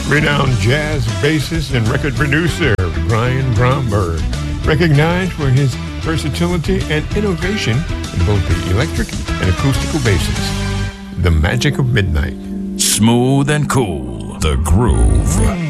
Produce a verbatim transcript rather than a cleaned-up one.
Renowned jazz bassist and record producer Brian Bromberg, recognized for his versatility and innovation in both the electric and acoustical basses. The Magic of Midnight. Smooth and cool. The Groove.